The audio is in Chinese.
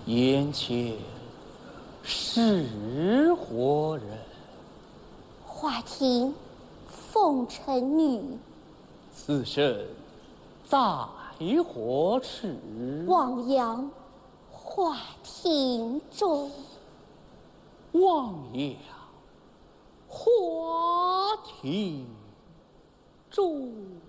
眼前是何人？ 华亭凤尘女。 此身在何处？ 望阳华亭中。 望阳华亭中。